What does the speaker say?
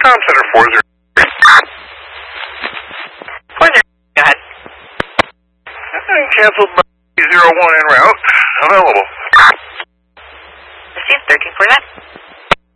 Com Center 40. 40. Go ahead. Canceled by 01 en route. Available. Received 1349.